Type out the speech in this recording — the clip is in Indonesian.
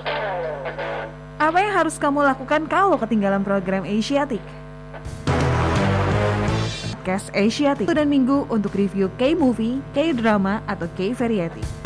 Apa yang harus kamu lakukan kalau ketinggalan program Asiatic? Podcast Asiatic, dan minggu untuk review K-movie, K-drama, atau K-variety.